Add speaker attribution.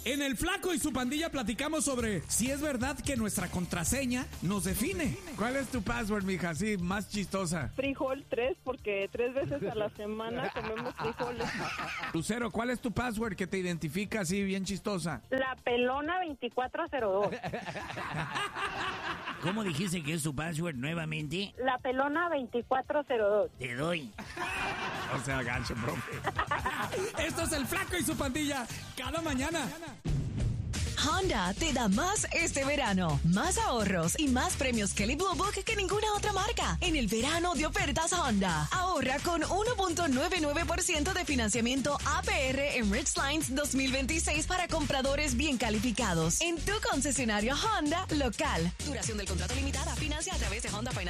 Speaker 1: En El Flaco y su pandilla platicamos sobre si es verdad que nuestra contraseña nos define.
Speaker 2: ¿Cuál es tu password, mija? Sí, más chistosa.
Speaker 3: Frijol 3, porque 3 veces a la semana comemos frijoles.
Speaker 2: Lucero, ¿cuál es tu password que te identifica así bien chistosa?
Speaker 3: La pelona 2402.
Speaker 4: ¿Cómo dijiste que es tu password nuevamente?
Speaker 3: La pelona 2402.
Speaker 4: Te doy.
Speaker 2: O sea, gancho, profe.
Speaker 1: Esto es El Flaco y su pandilla cada mañana.
Speaker 5: Honda te da más este verano. Más ahorros y más premios Kelley Blue Book que ninguna otra marca. En el verano de ofertas Honda. Ahorra con 1.99% de financiamiento APR en Ridgelines 2026 para compradores bien calificados. En tu concesionario Honda local. Duración del contrato limitada. Financia a través de Honda Financial.